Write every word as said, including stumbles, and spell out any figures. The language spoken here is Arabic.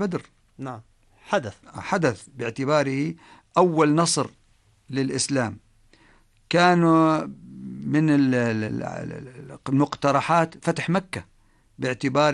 بدر. نعم، حدث حدث باعتباره أول نصر للإسلام. كانوا من المقترحات فتح مكة باعتبار